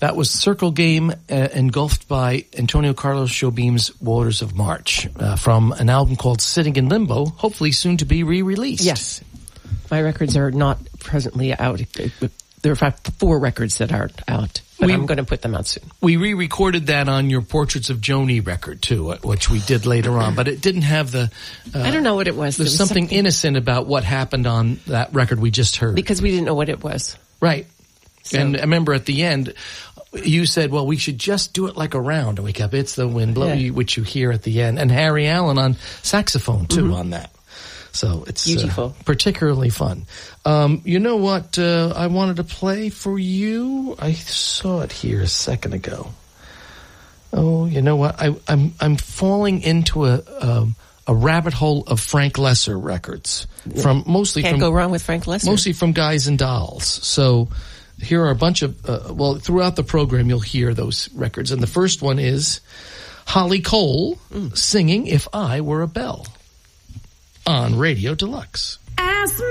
That was Circle Game, engulfed by Antonio Carlos Jobim's Waters of March, from an album called Sitting in Limbo, hopefully soon to be re-released. Yes. My records are not presently out. There are 4 records that are out, but I'm going to put them out soon. We re-recorded that on your Portraits of Joni record, too, which we did later on, but it didn't have the... I don't know what it was. There's something innocent about what happened on that record we just heard. Because we didn't know what it was. Right. So. And I remember at the end... You said, well, we should just do it like a round. And we kept It's the Wind Blowing, which you hear at the end. And Harry Allen on saxophone, too, on that. So it's beautiful. Particularly fun. You know what I wanted to play for you? I saw it here a second ago. Oh, you know what? I'm falling into a rabbit hole of Frank Lesser records. Can't go wrong with Frank Lesser. Mostly from Guys and Dolls. So... Here are a bunch of, throughout the program you'll hear those records. And the first one is Holly Cole singing If I Were a Bell on Radio Deluxe. Ask